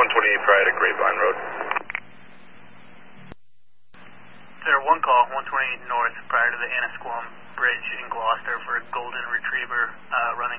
128 prior to Grapevine Road. There, one call, 128 north prior to the Annisquam Bridge in Gloucester for a golden retriever running